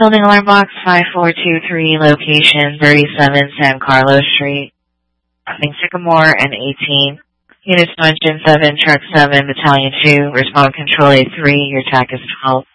Building alarm box 5423, location 37 San Carlos Street. Passing Sycamore and 18. Units 9 Engine 7, Truck 7, Battalion 2, respond control A3, your TAC is 12.